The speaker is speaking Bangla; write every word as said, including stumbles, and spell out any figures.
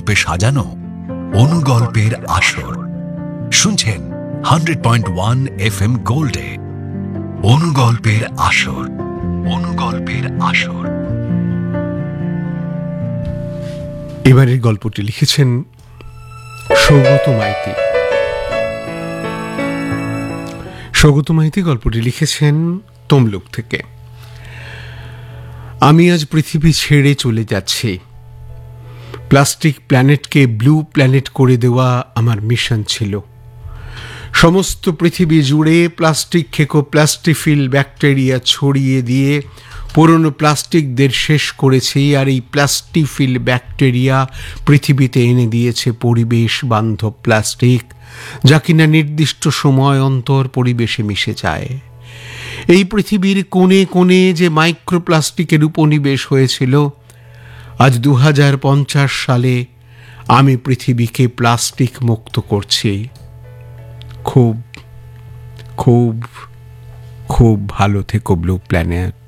গল্পে সাজানো অনুগল্পের আসর শুনছেন hundred point one F M গোল্ডে। অনুগল্পের আসর, অনুগল্পের আসর। এবারের গল্পটি লিখেছেন সৌগত মাইতি। সৌগত মাইতি গল্পটি লিখেছেন তমলুক থেকে। আমি আজ পৃথিবী ছেড়ে চলে যাচ্ছি। প্লাস্টিক প্ল্যানেটকে ব্লু প্ল্যানেট করে দেওয়া আমার মিশন ছিল। সমস্ত পৃথিবী জুড়ে প্লাস্টিক খেকো প্লাস্টিফিল ব্যাকটেরিয়া ছড়িয়ে দিয়ে পুরনো প্লাস্টিকদের শেষ করেছি, আর এই প্লাস্টিফিল ব্যাকটেরিয়া পৃথিবীতে এনে দিয়েছে পরিবেশ বান্ধব প্লাস্টিক, যা কিনা নির্দিষ্ট সময় অন্তর পরিবেশে মিশে যায়। এই পৃথিবীর কোণে কোণে যে মাইক্রোপ্লাস্টিকের উপনিবেশ হয়েছিল, আজ দু হাজার পঞ্চাশ সালে আমি পৃথিবীকে প্লাস্টিক মুক্ত করছি। খুব খুব খুব ভালো থেকো ব্লু প্ল্যানেট।